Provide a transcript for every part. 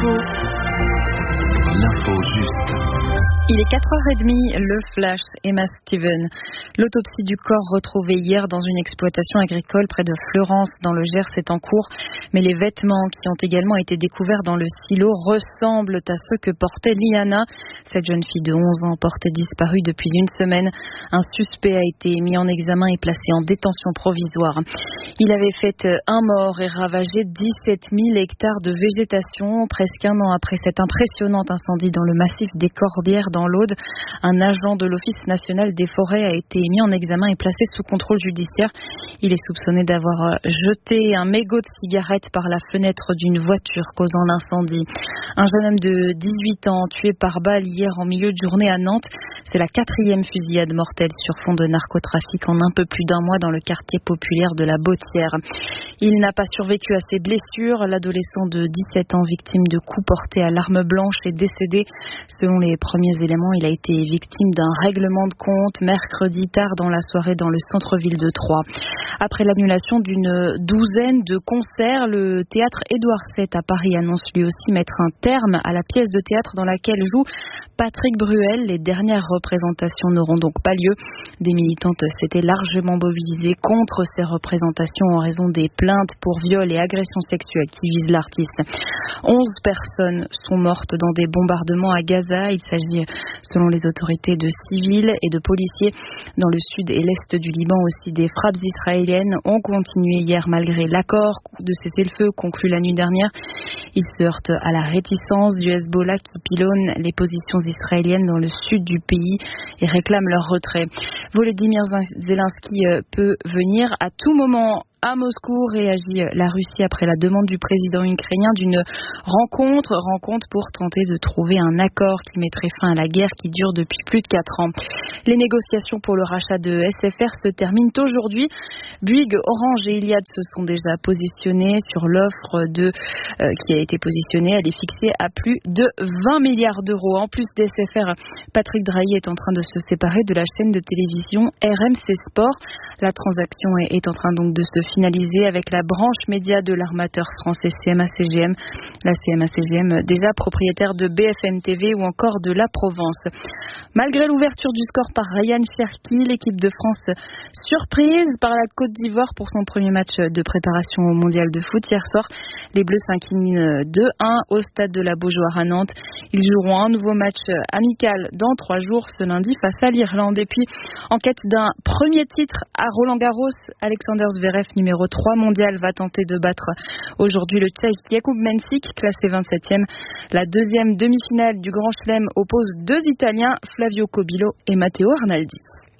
L'info juste. Il est 4h30, le flash, Emma Steven. L'autopsie du corps retrouvé hier dans une exploitation agricole près de Fleurance dans le Gers est en cours. Mais les vêtements qui ont également été découverts dans le silo ressemblent à ceux que portait Liana. Cette jeune fille de 11 ans portée disparue depuis une semaine. Un suspect a été mis en examen et placé en détention provisoire. Il avait fait un mort et ravagé 17 000 hectares de végétation presque un an après cet impressionnant incendie dans le massif des Corbières dans l'Aude. Un agent de l'Office national des forêts a été mis en examen et placé sous contrôle judiciaire. Il est soupçonné d'avoir jeté un mégot de cigarette par la fenêtre d'une voiture causant l'incendie. Un jeune homme de 18 ans tué par balle hier en milieu de journée à Nantes. C'est la 4e fusillade mortelle sur fond de narcotrafic en un peu plus d'un mois dans le quartier populaire de la Bautière. Il n'a pas survécu à ses blessures. L'adolescent de 17 ans, victime de coups portés à l'arme blanche, est décédé. Selon les premiers éléments, il a été victime d'un règlement de compte mercredi tard dans la soirée dans le centre-ville de Troyes. Après l'annulation d'une douzaine de concerts, le théâtre Édouard VII à Paris annonce lui aussi mettre un terme à la pièce de théâtre dans laquelle joue Patrick Bruel. Les dernières représentations n'auront donc pas lieu. Des militantes s'étaient largement mobilisées contre ces représentations en raison des plaintes pour viol et agressions sexuelles qui visent l'artiste. 11 personnes sont mortes dans des bombardements à Gaza. Il s'agit, selon les autorités, de civils et de policiers. Dans le sud et l'est du Liban aussi, des frappes israéliennes ont continué hier malgré l'accord de cessez-le-feu conclu la nuit dernière. Il se heurte à la réticence du Hezbollah qui pilonne les positions israéliennes dans le sud du pays et réclame leur retrait. Volodymyr Zelensky peut venir à tout moment à Moscou, réagit la Russie après la demande du président ukrainien d'une rencontre pour tenter de trouver un accord qui mettrait fin à la guerre qui dure depuis plus de 4 ans. Les négociations pour le rachat de SFR se terminent aujourd'hui. Bouygues, Orange et Iliad se sont déjà positionnés sur l'offre qui a été positionnée. Elle est fixée à plus de 20 milliards d'euros. En plus d'SFR, Patrick Drahi est en train de se séparer de la chaîne de télévision RMC Sport. La transaction est en train donc de se finaliser avec la branche média de l'armateur français CMA-CGM. La CMA-CGM, déjà propriétaire de BFM TV ou encore de La Provence. Malgré l'ouverture du score par Ryan Cherki, l'équipe de France surprise par la Côte d'Ivoire pour son premier match de préparation au mondial de foot hier soir. Les Bleus s'inclinent 2-1 au stade de la Beaujoire à Nantes. Ils joueront un nouveau match amical dans 3 jours ce lundi face à l'Irlande. Et puis, en quête d'un premier titre à Roland-Garros, Alexander Zverev, numéro 3 mondial, va tenter de battre aujourd'hui le Tchèque Jakub Mensik, classé 27e. La deuxième demi-finale du Grand Chelem oppose 2 Italiens, Flavio Cobillo et Matteo Arnaldi.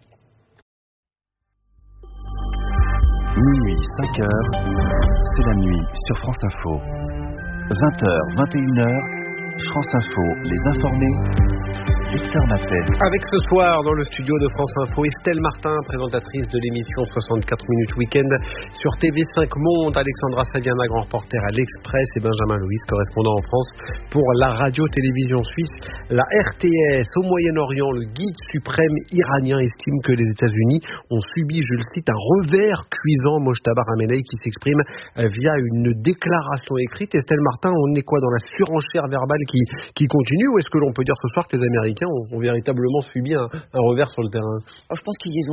Minuit, 5h, c'est la nuit sur France Info. 20h, 21h, France Info, les informés. Victor Matel. Avec ce soir dans le studio de France Info, Estelle Martin, présentatrice de l'émission 64 minutes week-end sur TV5 Monde, Alexandra Saviana, grand reporter à l'Express, et Benjamin Louis, correspondant en France pour la radio-télévision suisse, la RTS. Au Moyen-Orient, le guide suprême iranien estime que les États-Unis ont subi, je le cite, un revers cuisant. Mojtaba Khamenei qui s'exprime via une déclaration écrite. Estelle Martin, on est quoi dans la surenchère verbale qui continue, ou est-ce que l'on peut dire ce soir que les Américains ont véritablement subi un revers sur le terrain? Je pense qu'ils